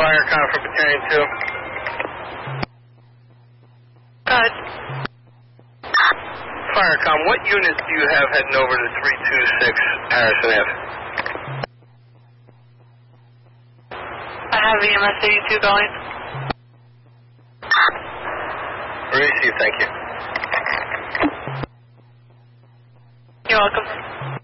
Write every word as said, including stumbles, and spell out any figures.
Firecom for Battalion two. Go ahead. Firecom, what units do you have heading over to three two six Harrison Ave? I have E M S eighty-two going. Receive, thank you. You're welcome.